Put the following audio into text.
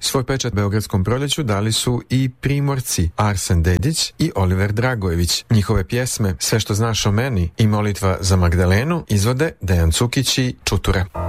Svoj pečat Beogradskom proljeću dali su i Primorci Arsen Dedić i Oliver Dragojević. Njihove pjesme Sve što znaš o meni i Molitva za Magdalenu izvode Dejan Cukić i Čutura.